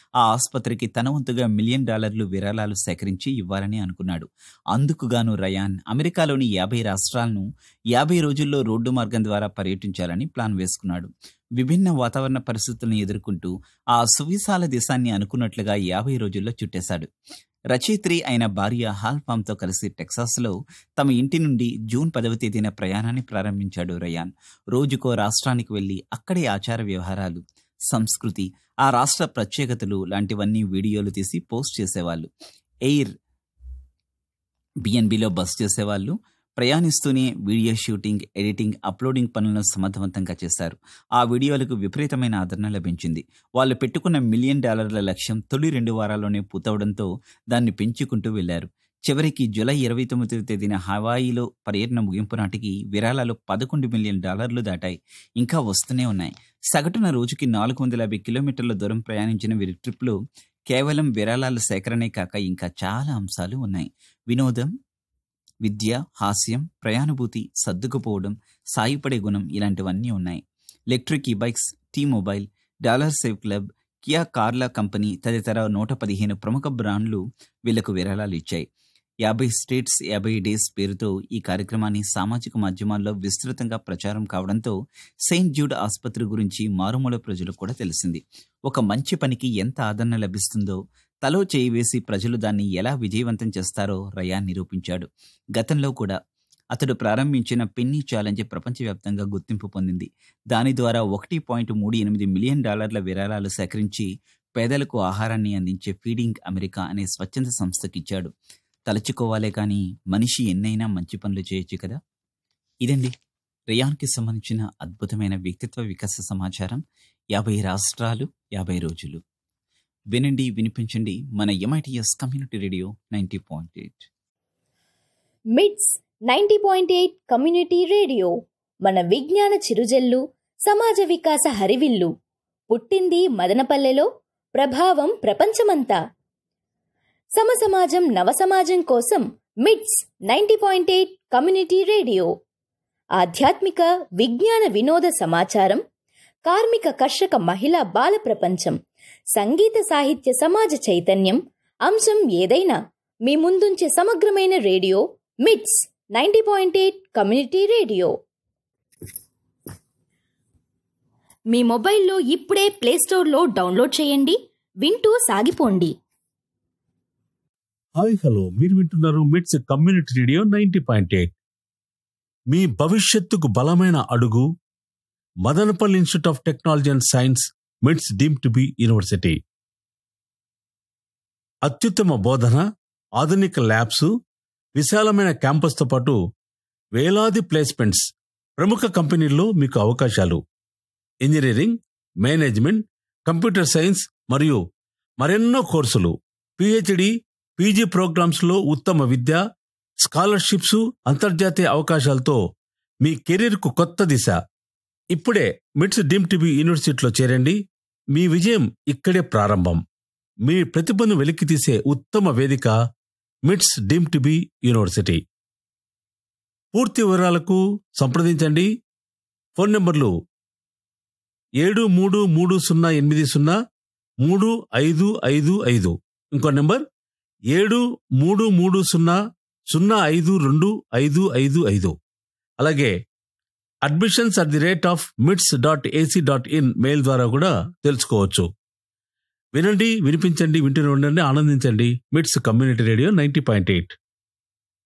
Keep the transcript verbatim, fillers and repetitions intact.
ఆ ఆస్పత్రికి తన వంతుగా మిలియన్ డాలర్లు విరాళాలు సేకరించి ఇవ్వాలని అనుకున్నాడు. అందుకుగాను రయాన్ అమెరికాలోని యాభై రాష్ట్రాలను యాభై రోజుల్లో రోడ్డు మార్గం ద్వారా పర్యటించాలని ప్లాన్ వేసుకున్నాడు. విభిన్న వాతావరణ పరిస్థితులను ఎదుర్కొంటూ ఆ సువిశాల దేశాన్ని అనుకున్నట్లుగా యాభై రోజుల్లో చుట్టేశాడు. రచయిత్రి అయిన భార్య హాల్ పామ్తో కలిసి టెక్సాస్లో తమ ఇంటి నుండి జూన్ పదవ తేదీన ప్రయాణాన్ని ప్రారంభించాడు రయాన్. రోజుకో రాష్ట్రానికి వెళ్లి అక్కడి ఆచార వ్యవహారాలు, సంస్కృతి, ఆ రాష్ట్ర ప్రత్యేకతలు లాంటివన్నీ వీడియోలు తీసి పోస్ట్ చేసేవాళ్ళు. ఎయిర్ బిఎన్బిలో బస్ చేసేవాళ్ళు. ప్రయాణిస్తూనే వీడియో షూటింగ్, ఎడిటింగ్, అప్లోడింగ్ పనులను సమర్థవంతంగా చేశారు. ఆ వీడియోలకు విపరీతమైన ఆదరణ లభించింది. వాళ్ళు పెట్టుకున్న మిలియన్ డాలర్ల లక్ష్యం తొలి రెండు వారాల్లోనే పూర్తవడంతో దాన్ని పెంచుకుంటూ వెళ్లారు. చివరికి జూలై ఇరవై తొమ్మిదవ తేదీన హవాయిలో పర్యటన ముగింపు నాటికి విరాళాలు పదకొండు మిలియన్ డాలర్లు దాటాయి. ఇంకా వస్తూనే ఉన్నాయి. సగటున రోజుకి నాలుగు వందల యాభై కిలోమీటర్ల దూరం ప్రయాణించిన వీరి ట్రిప్లో కేవలం విరాళాల సేకరణే కాక ఇంకా చాలా అంశాలు ఉన్నాయి. వినోదం, విద్య, హాస్యం, ప్రయాణభూతి, సర్దుకుపోవడం, సాయపడే గుణం ఇలాంటివన్నీ ఉన్నాయి. ఎలక్ట్రిక్ ఈ bikes, tea mobile, dollar save club, Kia కార్ల కంపెనీ తదితర నూట పదిహేను ప్రముఖ బ్రాండ్లు వీళ్లకు విరాళాలు ఇచ్చాయి. యాభై స్టేట్స్ యాభై డేస్ పేరుతో ఈ కార్యక్రమాన్ని సామాజిక మాధ్యమాల్లో విస్తృతంగా ప్రచారం కావడంతో సెయింట్ జూడ్ ఆసుపత్రి గురించి మారుమూల ప్రజలకు కూడా తెలిసింది. ఒక మంచి పనికి ఎంత ఆదరణ లభిస్తుందో తలో చేయి వేసి ప్రజలు దాన్ని ఎలా విజయవంతం చేస్తారో రయాన్ నిరూపించాడు. గతంలో కూడా అతడు ప్రారంభించిన పెన్నీ ఛాలెంజ్ ప్రపంచవ్యాప్తంగా గుర్తింపు పొందింది. దాని ద్వారా ఒకటి పాయింట్ మూడు ఎనిమిది మిలియన్ డాలర్ల విరాళాలు సేకరించి పేదలకు ఆహారాన్ని అందించే ఫీడింగ్ అమెరికా అనే స్వచ్ఛంద సంస్థకిచ్చాడు. తలుచుకోవాలే కానీ మనిషి ఎన్నైనా మంచి పనులు చేయొచ్చు కదా. ఇదండి రయాన్కి సంబంధించిన అద్భుతమైన వ్యక్తిత్వ వికాస సమాచారం. యాభై రాష్ట్రాలు యాభై రోజులు. వినండి, వినిపించండి మన MITS community radio ninety point eight. మిట్స్ ninety point eight community radio మన విజ్ఞాన చిరుజల్లు, సమాజ వికాస హరివిల్లు. పుట్టింది మదనపల్లెలో, ప్రభావం ప్రపంచమంతా. సమసమాజం నవసమాజం కోసం మిట్స్ ninety point eight community radio. ఆధ్యాత్మిక, విజ్ఞాన, వినోద సమాచారం, కార్మిక, కర్షక, మహిళా, బాల ప్రపంచం, సంగీత, సాహిత్య, సమాజ చైతన్యం, అంశం ఏదైనా మీ ముందుంచే సమగ్రమైన రేడియో మిట్స్ ninety point eight community radio. మీ మొబైల్లో ఇప్పుడే ప్లేస్టోర్లో డౌన్లోడ్ చేయండి, వింటూ సాగిపోండి. హాయ్ హలో, మీరు వింటున్నారు మిట్స్ community radio ninety point eight. మీ భవిష్యత్తుకు బలమైన అడుగు Madanapalle institute of technology and science, మిట్స్ డీమ్డ్ టు బి యూనివర్సిటీ. అత్యుత్తమ బోధన, ఆధునిక ల్యాబ్స్, విశాలమైన క్యాంపస్తో పాటు వేలాది ప్లేస్మెంట్స్, ప్రముఖ కంపెనీల్లో మీకు అవకాశాలు. ఇంజనీరింగ్, మేనేజ్మెంట్, కంప్యూటర్ సైన్స్ మరియు మరెన్నో కోర్సులు, పిహెచ్డి, పీజీ ప్రోగ్రామ్స్లో ఉత్తమ విద్య, స్కాలర్షిప్స్, అంతర్జాతీయ అవకాశాలతో మీ కెరీర్కు కొత్త దిశ. ఇప్పుడే మిట్స్ డీమ్డ్ టు బి యూనివర్సిటీలో చేరండి. మీ విజయం ఇక్కడే ప్రారంభం. మీ ప్రతిభను వెలికితీసే ఉత్తమ వేదిక మిట్స్ డీమ్డ్ టు బి యూనివర్సిటీ. పూర్తి వివరాలకు సంప్రదించండి. ఫోన్ నంబర్లు ఏడు మూడు మూడు సున్నా ఎనిమిది సున్నా మూడు ఐదు ఐదు ఐదు. ఇంకో నెంబర్ ఏడు మూడు మూడు సున్నా సున్నా ఐదు రెండు ఐదు ఐదు ఐదు. అలాగే admissions at the rate of మిట్స్ dot AC dot in mail ద్వారా కూడా తెలుసుకోవచ్చు. వినండి, వినిపించండి, వింటూనే ఉండండి, ఆనందించండి. మిట్స్ community radio ninety point eight.